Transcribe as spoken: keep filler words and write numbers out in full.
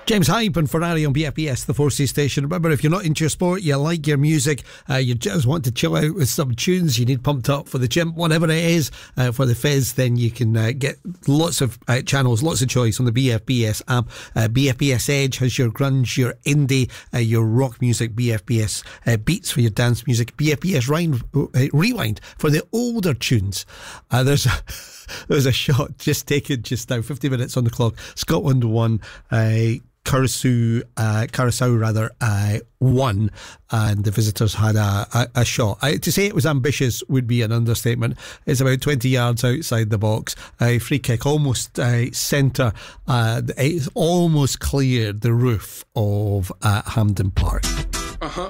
James Hype and Ferrari on B F B S, the Forces station. Remember, if you're not into your sport, you like your music, uh, you just want to chill out with some tunes, you need pumped up for the gym, whatever it is, uh, for the fizz, then you can uh, get lots of uh, channels, lots of choice on the B F B S app. Uh, B F B S Edge has your grunge, your indie, uh, your rock music. B F B S uh, Beats for your dance music. B F B S Rewind, uh, Rewind for the older tunes. Uh, there's a, there's a shot just taken just now, fifty minutes on the clock. Scotland won. Uh, Curacao, uh, Curacao rather, uh, won, and the visitors had a, a, a shot. I, to say it was ambitious would be an understatement. It's about twenty yards outside the box. A free kick, almost uh, centre. Uh, it's almost cleared the roof of uh, Hampden Park. Uh huh.